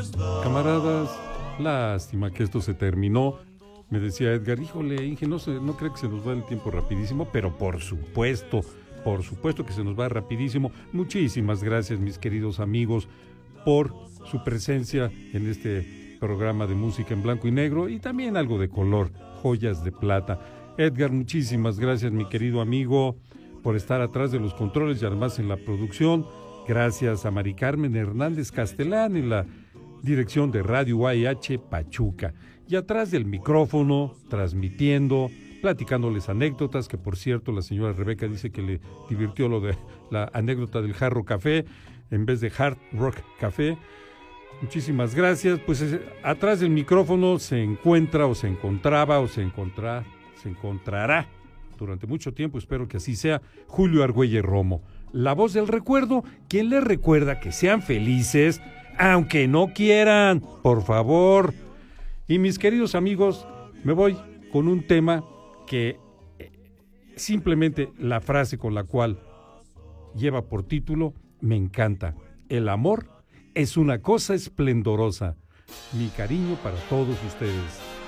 Camaradas, lástima que esto se terminó. Me decía Edgar, híjole, Inge, no creo que se nos va el tiempo rapidísimo, pero por supuesto que se nos va rapidísimo. Muchísimas gracias, mis queridos amigos, por su presencia en este programa de música en blanco y negro y también algo de color, joyas de plata. Edgar, muchísimas gracias, mi querido amigo, por estar atrás de los controles y además en la producción. Gracias a Mari Carmen Hernández Castelán en la dirección de Radio UAH Pachuca. Y atrás del micrófono, transmitiendo, platicándoles anécdotas, que por cierto la señora Rebeca dice que le divirtió lo de la anécdota del Jarro Café en vez de Hard Rock Café. Muchísimas gracias. Pues atrás del micrófono se encuentra o se encontraba o se encontrará durante mucho tiempo, espero que así sea, Julio Argüelles Romo, la voz del recuerdo, quien les recuerda que sean felices, aunque no quieran, por favor. Y mis queridos amigos, me voy con un tema que simplemente la frase con la cual lleva por título me encanta. El amor es una cosa esplendorosa. Mi cariño para todos ustedes.